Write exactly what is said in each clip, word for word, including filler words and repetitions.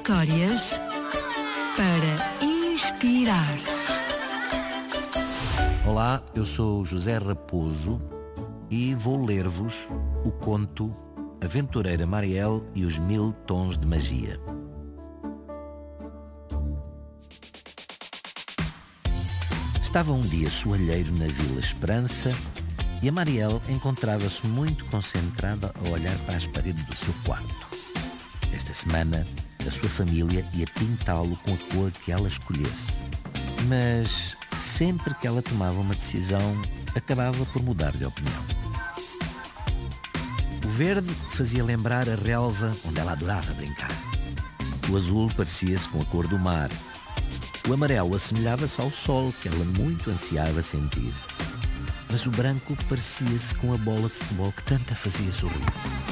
Histórias para inspirar. Olá, eu sou José Raposo e vou ler-vos o conto Aventureira Mariel e os Mil Tons de Magia. Estava um dia soalheiro na Vila Esperança e a Mariel encontrava-se muito concentrada a olhar para as paredes do seu quarto. Esta semana, a sua família ia pintá-lo com a cor que ela escolhesse. Mas sempre que ela tomava uma decisão, acabava por mudar de opinião. O verde fazia lembrar a relva onde ela adorava brincar. O azul parecia-se com a cor do mar. O amarelo assemelhava-se ao sol que ela muito ansiava sentir. Mas o branco parecia-se com a bola de futebol que tanto a fazia sorrir.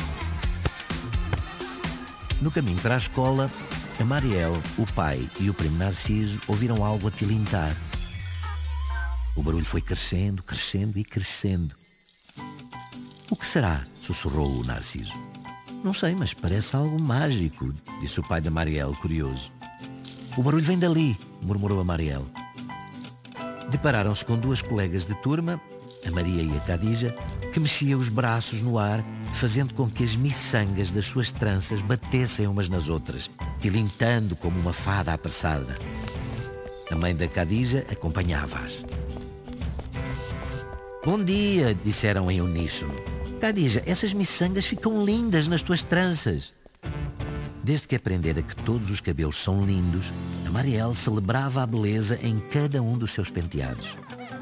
No caminho para a escola, a Mariel, o pai e o primo Narciso ouviram algo a tilintar. O barulho foi crescendo, crescendo e crescendo. O que será? Sussurrou o Narciso. Não sei, mas parece algo mágico, disse o pai da Mariel, curioso. O barulho vem dali, murmurou a Mariel. Depararam-se com duas colegas de turma, a Maria e a Khadija, que mexiam os braços no ar, fazendo com que as miçangas das suas tranças batessem umas nas outras, tilintando como uma fada apressada. A mãe da Khadija acompanhava-as. Bom dia, disseram em uníssono. Khadija, essas miçangas ficam lindas nas tuas tranças. Desde que aprendera que todos os cabelos são lindos, a Mariel celebrava a beleza em cada um dos seus penteados.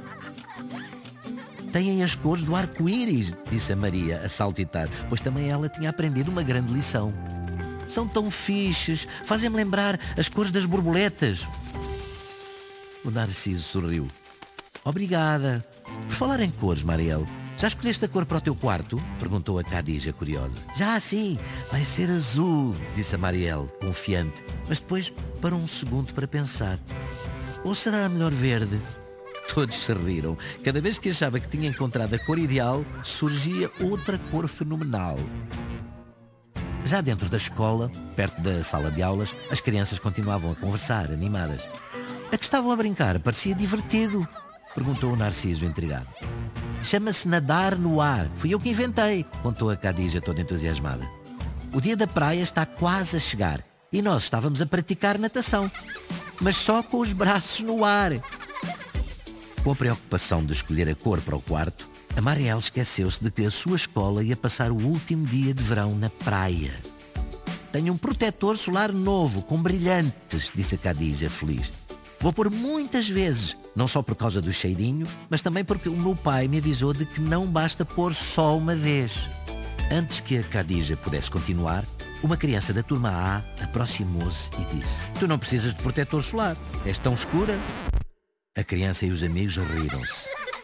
Têm as cores do arco-íris, disse a Maria, a saltitar, pois também ela tinha aprendido uma grande lição. São tão fixes, fazem-me lembrar as cores das borboletas. O Narciso sorriu. Obrigada. Por falar em cores, Mariel, já escolheste a cor para o teu quarto? Perguntou a Khadija, curiosa. Já, sim, vai ser azul, disse a Mariel, confiante, mas depois parou um segundo para pensar. Ou será melhor verde? Todos se riram. Cada vez que achava que tinha encontrado a cor ideal, surgia outra cor fenomenal. Já dentro da escola, perto da sala de aulas, as crianças continuavam a conversar, animadas. A que estavam a brincar parecia divertido, perguntou o Narciso, intrigado. Chama-se nadar no ar. Fui eu que inventei, contou a Khadija, toda entusiasmada. O dia da praia está quase a chegar e nós estávamos a praticar natação, mas só com os braços no ar. Com a preocupação de escolher a cor para o quarto, a Mariel esqueceu-se de que a sua escola ia passar o último dia de verão na praia. Tenho um protetor solar novo, com brilhantes, disse a Khadija, feliz. Vou pôr muitas vezes, não só por causa do cheirinho, mas também porque o meu pai me avisou de que não basta pôr só uma vez. Antes que a Khadija pudesse continuar, uma criança da turma A aproximou-se e disse: Tu não precisas de protetor solar, és tão escura. A criança e os amigos riram-se.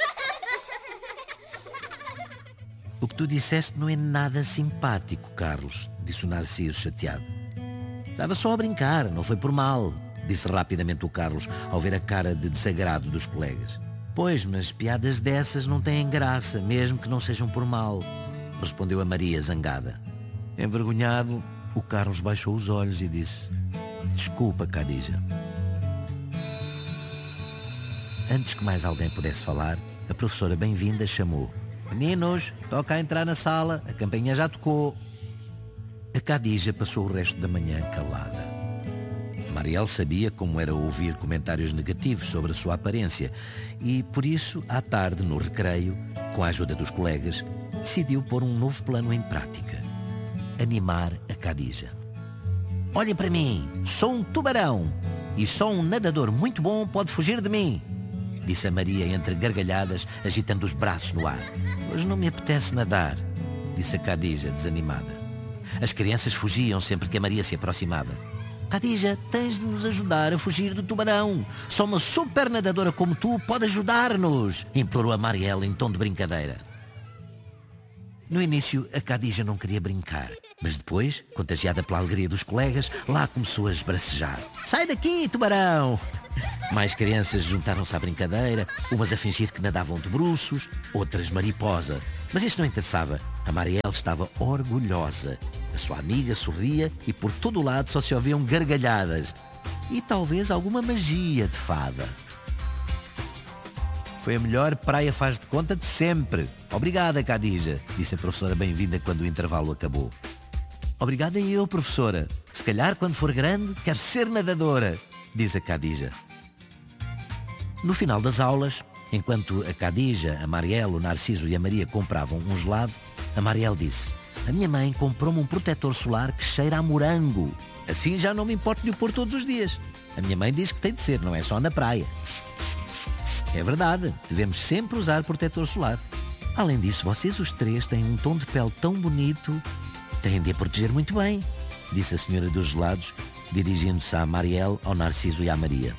O que tu disseste não é nada simpático, Carlos, disse o Narciso chateado. Estava só a brincar, não foi por mal, disse rapidamente o Carlos, ao ver a cara de desagrado dos colegas. Pois, mas piadas dessas não têm graça, mesmo que não sejam por mal, respondeu a Maria, zangada. Envergonhado, o Carlos baixou os olhos e disse: Desculpa, Khadija. Antes que mais alguém pudesse falar, a professora bem-vinda chamou: Meninos, toca a entrar na sala, a campainha já tocou. A Khadija passou o resto da manhã calada. Mariel sabia como era ouvir comentários negativos sobre a sua aparência e, por isso, à tarde, no recreio, com a ajuda dos colegas, decidiu pôr um novo plano em prática: animar a Khadija. Olha para mim, sou um tubarão e só um nadador muito bom pode fugir de mim, disse a Maria entre gargalhadas, agitando os braços no ar. Mas não me apetece nadar, disse a Khadija, desanimada. As crianças fugiam sempre que a Maria se aproximava. Khadija, tens de nos ajudar a fugir do tubarão. Só uma super nadadora como tu pode ajudar-nos, implorou a Mariel em tom de brincadeira. No início, a Khadija não queria brincar, mas depois, contagiada pela alegria dos colegas, lá começou a esbracejar. Sai daqui, tubarão! Mais crianças juntaram-se à brincadeira, umas a fingir que nadavam de bruços, outras mariposa. Mas isso não interessava. A Marielle estava orgulhosa. A sua amiga sorria e por todo o lado só se ouviam gargalhadas. E talvez alguma magia de fada. Foi a melhor praia faz de conta de sempre. Obrigada, Khadija, disse a professora bem-vinda quando o intervalo acabou. Obrigada eu, professora. Se calhar, quando for grande, quero ser nadadora, disse a Khadija. No final das aulas, enquanto a Khadija, a Marielle, o Narciso e a Maria compravam um gelado, a Marielle disse: a minha mãe comprou-me um protetor solar que cheira a morango. Assim já não me importo de o pôr todos os dias. A minha mãe diz que tem de ser, não é só na praia. É verdade, devemos sempre usar protetor solar. Além disso, vocês os três têm um tom de pele tão bonito, têm de a proteger muito bem, disse a senhora dos gelados, dirigindo-se à Marielle, ao Narciso e à Maria.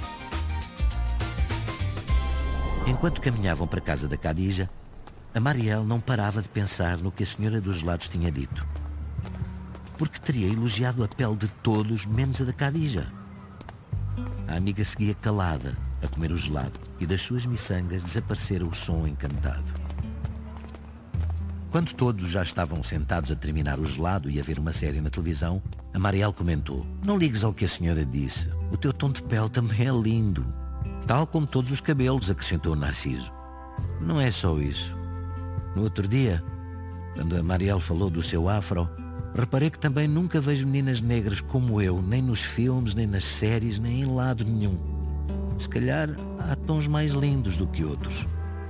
Enquanto caminhavam para a casa da Khadija, a Marielle não parava de pensar no que a senhora dos gelados tinha dito. Porque teria elogiado a pele de todos, menos a da Khadija. A amiga seguia calada, a comer o gelado, e das suas miçangas desaparecera o som encantado. Quando todos já estavam sentados a terminar o gelado e a ver uma série na televisão, a Marielle comentou: não ligues ao que a senhora disse, o teu tom de pele também é lindo. Tal como todos os cabelos, acrescentou o Narciso. Não é só isso. No outro dia, quando a Marielle falou do seu afro, reparei que também nunca vejo meninas negras como eu, nem nos filmes, nem nas séries, nem em lado nenhum. Se calhar há tons mais lindos do que outros.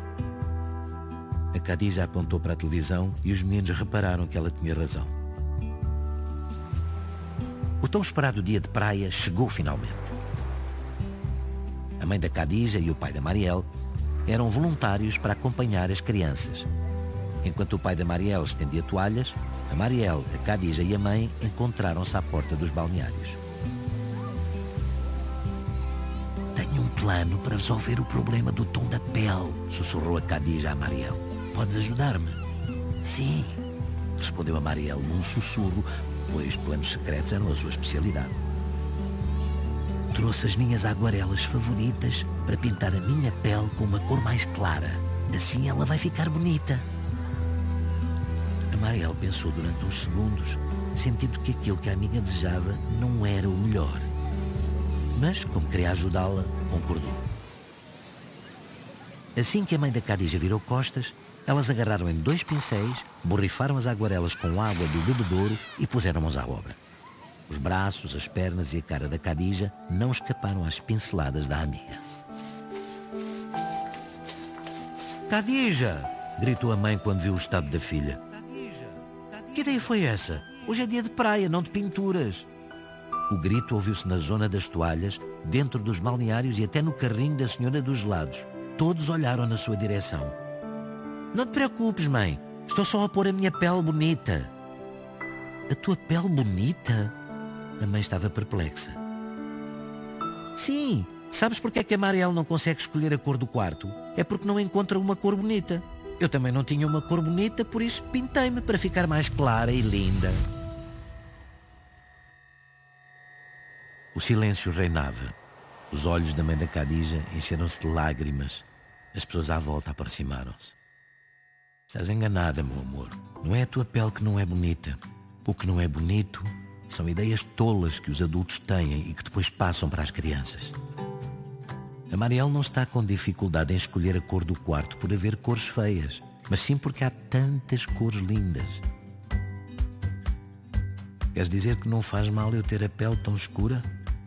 A Khadija apontou para a televisão e os meninos repararam que ela tinha razão. O tão esperado dia de praia chegou finalmente. A mãe da Khadija e o pai da Marielle eram voluntários para acompanhar as crianças. Enquanto o pai da Marielle estendia toalhas, a Marielle, a Khadija e a mãe encontraram-se à porta dos balneários. Tenho um plano para resolver o problema do tom da pele, sussurrou a Khadija à Marielle. Podes ajudar-me? Sim, respondeu a Marielle num sussurro, pois planos secretos eram a sua especialidade. Trouxe as minhas aguarelas favoritas para pintar a minha pele com uma cor mais clara. Assim ela vai ficar bonita. A Marielle pensou durante uns segundos, sentindo que aquilo que a amiga desejava não era o melhor. Mas, como queria ajudá-la, concordou. Assim que a mãe da Khadija virou costas, elas agarraram em dois pincéis, borrifaram as aguarelas com água do bebedouro e puseram mãos à obra. Os braços, as pernas e a cara da Khadija não escaparam às pinceladas da amiga. Khadija! Gritou a mãe quando viu o estado da filha. Khadija! Que ideia foi essa? Hoje é dia de praia, não de pinturas. O grito ouviu-se na zona das toalhas, dentro dos balneários e até no carrinho da senhora dos gelados. Todos olharam na sua direção. Não te preocupes, mãe. Estou só a pôr a minha pele bonita. A tua pele bonita? A mãe estava perplexa. Sim. Sabes porque é que a Marielle não consegue escolher a cor do quarto? É porque não encontra uma cor bonita. Eu também não tinha uma cor bonita, por isso pintei-me para ficar mais clara e linda. O silêncio reinava. Os olhos da mãe da Khadija encheram-se de lágrimas. As pessoas à volta aproximaram-se. Estás enganada, meu amor. Não é a tua pele que não é bonita. O que não é bonito são ideias tolas que os adultos têm e que depois passam para as crianças. A Marielle não está com dificuldade em escolher a cor do quarto por haver cores feias, mas sim porque há tantas cores lindas. Queres dizer que não faz mal eu ter a pele tão escura?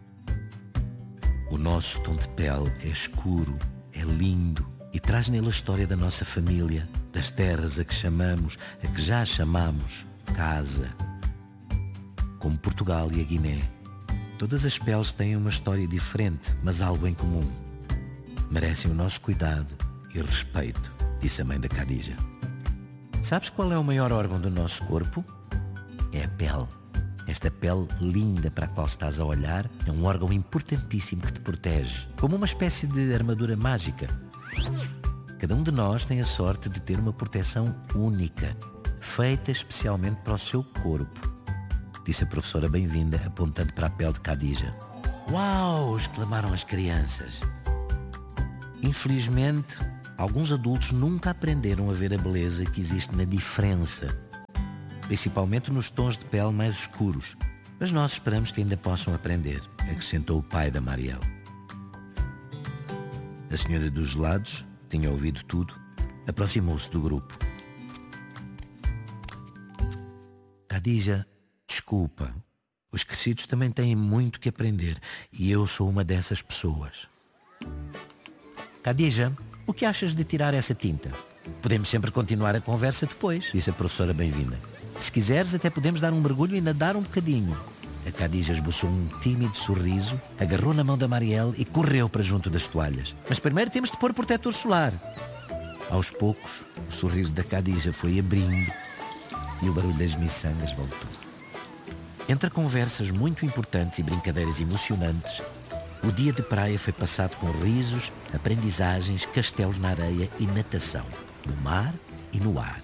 O nosso tom de pele é escuro, é lindo e traz nele a história da nossa família, das terras a que chamamos, a que já chamamos casa. Como Portugal e a Guiné. Todas as peles têm uma história diferente, mas algo em comum. Merecem o nosso cuidado e respeito, disse a mãe da Khadija. Sabes qual é o maior órgão do nosso corpo? É a pele. Esta pele linda para a qual estás a olhar é um órgão importantíssimo que te protege, como uma espécie de armadura mágica. Cada um de nós tem a sorte de ter uma proteção única feita especialmente para o seu corpo, disse a professora bem-vinda, apontando para a pele de Khadija. Uau! Exclamaram as crianças. Infelizmente, alguns adultos nunca aprenderam a ver a beleza que existe na diferença, principalmente nos tons de pele mais escuros. Mas nós esperamos que ainda possam aprender, acrescentou o pai da Marielle. A senhora dos gelados tinha ouvido tudo, aproximou-se do grupo. Khadija, desculpa. Os crescidos também têm muito que aprender e eu sou uma dessas pessoas. Khadija, o que achas de tirar essa tinta? Podemos sempre continuar a conversa depois, disse a professora bem-vinda. Se quiseres, até podemos dar um mergulho e nadar um bocadinho. A Khadija esboçou um tímido sorriso, agarrou na mão da Marielle e correu para junto das toalhas. Mas primeiro temos de pôr protetor solar. Aos poucos, o sorriso da Khadija foi abrindo e o barulho das miçangas voltou. Entre conversas muito importantes e brincadeiras emocionantes, o dia de praia foi passado com risos, aprendizagens, castelos na areia e natação, no mar e no ar.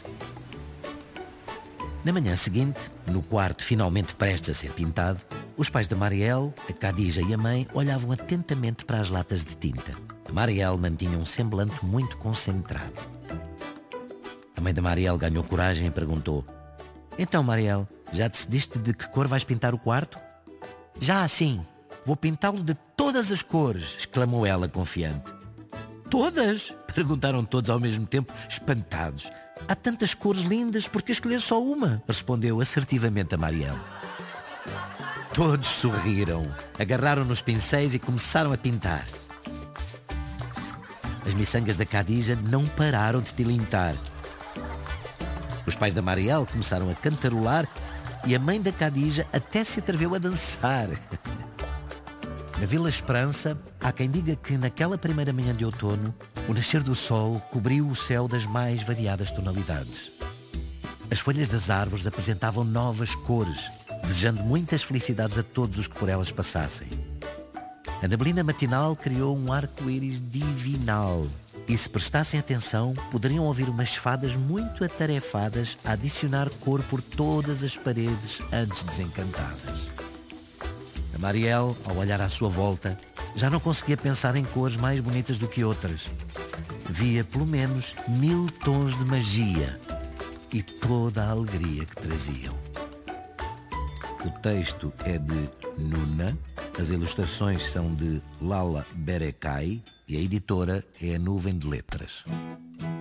Na manhã seguinte, no quarto finalmente prestes a ser pintado, os pais da Marielle, a Khadija e a mãe olhavam atentamente para as latas de tinta. A Marielle mantinha um semblante muito concentrado. A mãe da Marielle ganhou coragem e perguntou: Então, Marielle, já decidiste de que cor vais pintar o quarto? Já, sim. Vou pintá-lo de todas as cores, exclamou ela confiante. Todas? Perguntaram todos ao mesmo tempo, espantados. Há tantas cores lindas, por que escolher só uma? Respondeu assertivamente a Marielle. Todos sorriram, agarraram nos pincéis e começaram a pintar. As miçangas da Khadija não pararam de tilintar. Os pais da Marielle começaram a cantarolar e a mãe da Khadija até se atreveu a dançar. Na Vila Esperança, há quem diga que naquela primeira manhã de outono, o nascer do sol cobriu o céu das mais variadas tonalidades. As folhas das árvores apresentavam novas cores, desejando muitas felicidades a todos os que por elas passassem. A neblina matinal criou um arco-íris divinal. E se prestassem atenção, poderiam ouvir umas fadas muito atarefadas a adicionar cor por todas as paredes antes desencantadas. A Marielle, ao olhar à sua volta, já não conseguia pensar em cores mais bonitas do que outras. Via pelo menos mil tons de magia e toda a alegria que traziam. O texto é de Nuna, as ilustrações são de Lala Berekai e a editora é a Nuvem de Letras.